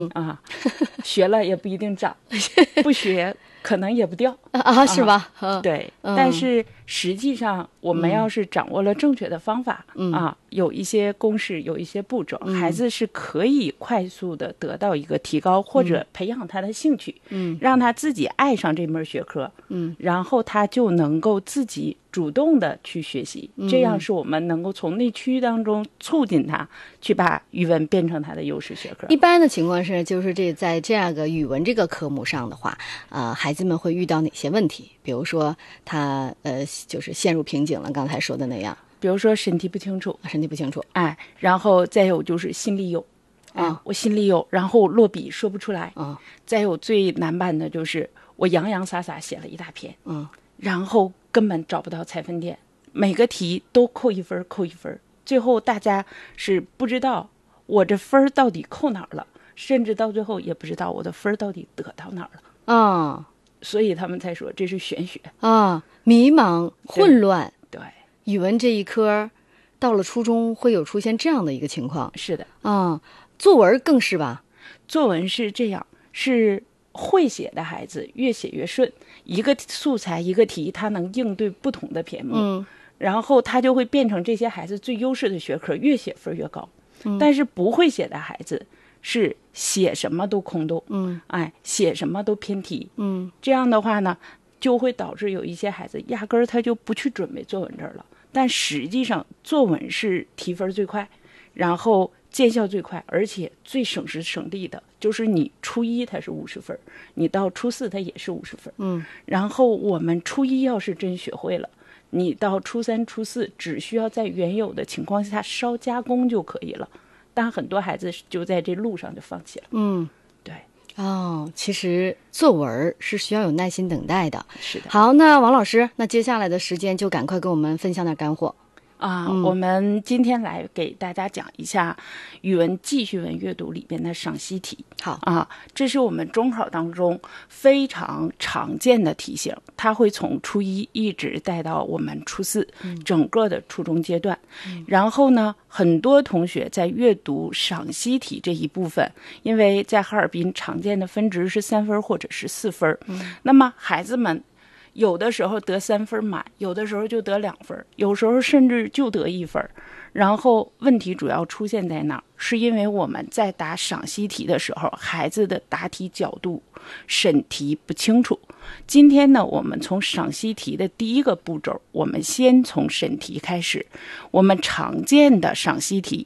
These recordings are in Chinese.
啊，学了也不一定长，不学可能也不掉是吧？ 对，但是实际上我们要是掌握了正确的方法有一些公式，有一些步骤，孩子是可以快速的得到一个提高，或者培养他的兴趣，让他自己爱上这门学科，然后他就能够自己主动的去学习，这样是我们能够从内驱当中促进他去把语文变成他的优势学科。 一般的情况是，就是在这样个语文这个科目上的话，孩子们会遇到哪些问题？比如说他就是陷入瓶颈了，刚才说的那样。 比如说身体不清楚，然后再有就是心里有，我心里有，然后落笔说不出来，再有最难办的就是我洋洋洒洒写了一大篇，然后根本找不到采分点，每个题都扣一分，最后大家是不知道我这分到底扣哪儿了，甚至到最后也不知道我的分到底得到哪儿了，所以他们才说这是玄学迷茫混乱。 对， 语文这一科到了初中会有出现这样的一个情况。 是的， 作文更是吧？ 作文是这样，是会写的孩子越写越顺，一个素材一个题，他能应对不同的篇目，然后他就会变成这些孩子最优势的学科，越写分越高。但是不会写的孩子是写什么都空洞，写什么都偏题，这样的话呢，就会导致有一些孩子压根儿他就不去准备作文这儿了。但实际上作文是提分最快，然后见效最快，而且最省时省力的，就是你初一它是50分，你到初四它也是50分，然后我们初一要是真学会了，你到初三初四只需要在原有的情况下稍加工就可以了。但很多孩子就在这路上就放弃了。对。 其实作文是需要有耐心等待的。 是的。 好，那王老师，那接下来的时间就赶快跟我们分享点干货。 我们今天来给大家讲一下语文记叙文阅读里边的赏析题。 好这是我们中考当中非常常见的题型，它会从初一一直带到我们初四，整个的初中阶段。然后呢，很多同学在阅读赏析题这一部分，因为在哈尔滨常见的分值是3分或者是4分，那么孩子们有的时候得3分满，有的时候就得2分，有时候甚至就得1分。然后问题主要出现在哪儿？是因为我们在答赏析题的时候，孩子的答题角度、审题不清楚。今天呢，我们从赏析题的第一个步骤，我们先从审题开始。我们常见的赏析题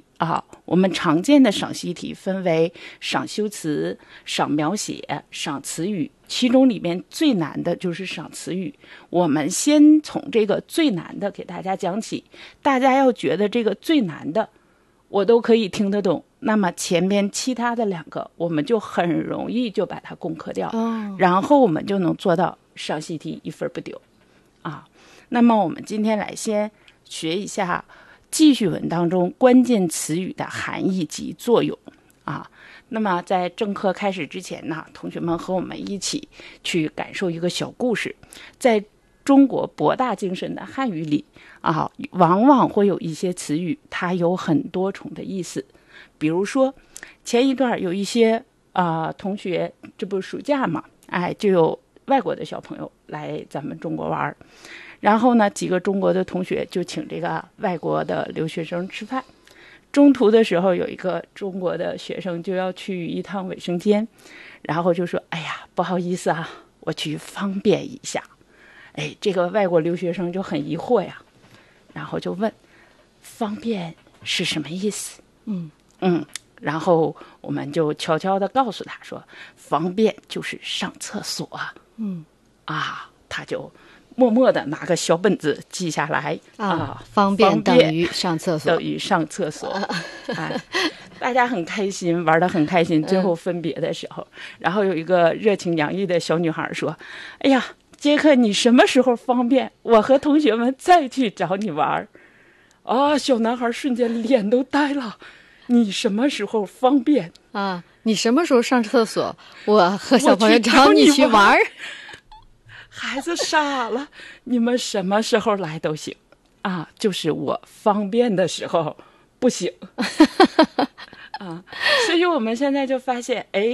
分为赏修辞、赏描写、赏词语，其中里面最难的就是赏词语。我们先从这个最难的给大家讲起，大家要觉得这个最难的我都可以听得懂，那么前面其他的2个我们就很容易就把它攻克掉，然后我们就能做到赏析题1分不丢那么我们今天来先学一下记叙文当中关键词语的含义及作用那么在正课开始之前呢，同学们和我们一起去感受一个小故事。在中国博大精深的汉语里往往会有一些词语，它有很多重的意思。比如说前一段有一些同学，这不是暑假嘛，就有外国的小朋友来咱们中国玩，然后呢几个中国的同学就请这个外国的留学生吃饭。中途的时候有一个中国的学生就要去一趟卫生间，然后就说哎呀不好意思我去方便一下。这个外国留学生就很疑惑呀，然后就问方便是什么意思。然后我们就悄悄地告诉他说方便就是上厕所。他就默默地拿个小本子记下来方便等于上厕所。 大家很开心，玩得很开心。最后分别的时候，然后有一个热情洋溢的小女孩说哎呀杰克，你什么时候方便，我和同学们再去找你玩。小男孩瞬间脸都呆了，你什么时候方便你什么时候上厕所，我和小朋友找你去玩。 孩子傻了，你们什么时候来都行就是我方便的时候不行。 所以我们现在就发现，哎，